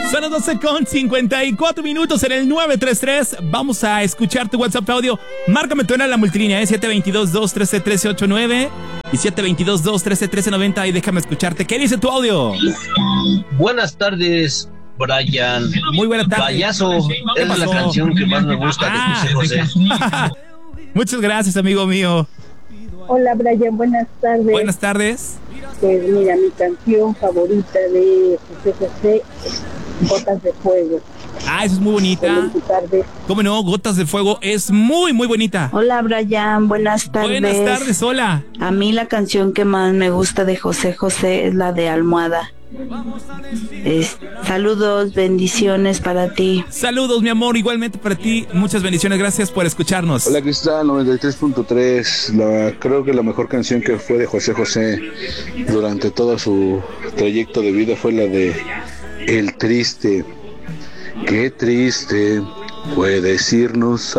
Son las 12:54 en el 933. Vamos a escuchar tu WhatsApp audio. Márcame tú en la multilínea, 722-213-1389 y 722-213-1390 y déjame escucharte. ¿Qué dice tu audio? Buenas tardes, Brian. Muy buenas tardes. Payaso es la canción que más me gusta de José José. Muchas gracias, amigo mío. Hola, Brian, buenas tardes. Buenas tardes. Pues mira, mi canción favorita de José José es Gotas de Fuego. Ah, eso es muy bonita. ¿Cómo no? Gotas de Fuego es muy, muy bonita. Hola, Brian, buenas tardes. Buenas tardes, hola. A mí la canción que más me gusta de José José es la de Almohada. Saludos, bendiciones para ti. Saludos, mi amor, igualmente para ti. Muchas bendiciones, gracias por escucharnos. Hola, Cristal 93.3. Creo que la mejor canción que fue de José José durante todo su trayecto de vida fue la de El Triste. Qué triste fue decirnos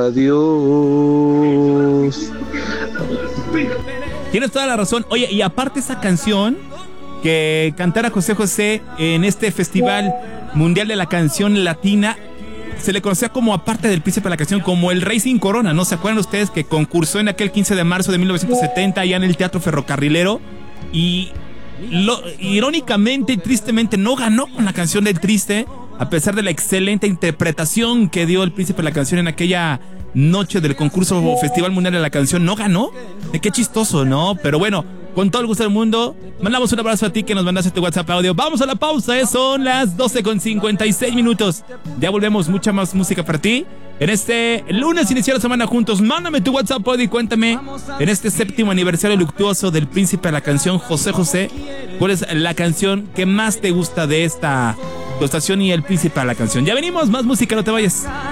adiós. Tienes toda la razón. Oye, y aparte esa canción que cantara José José en este Festival Mundial de la Canción Latina, se le conocía como, aparte del Príncipe de la Canción, como el Rey sin Corona, ¿no? ¿Se acuerdan ustedes que concursó en aquel 15 de marzo de 1970 allá en el Teatro Ferrocarrilero? Y irónicamente y tristemente no ganó con la canción del Triste, a pesar de la excelente interpretación que dio el Príncipe de la Canción en aquella noche del concurso Festival Mundial de la Canción. No ganó. Qué chistoso, ¿no? Pero bueno, con todo el gusto del mundo, mandamos un abrazo a ti que nos mandaste tu WhatsApp audio. Vamos a la pausa, son las 12:56. Ya volvemos, mucha más música para ti. En este lunes inició la semana juntos. Mándame tu WhatsApp audio y cuéntame, en este 7º aniversario luctuoso del Príncipe de la Canción, José José, ¿cuál es la canción que más te gusta de esta estación y el Príncipe de la Canción? Ya venimos, más música, no te vayas.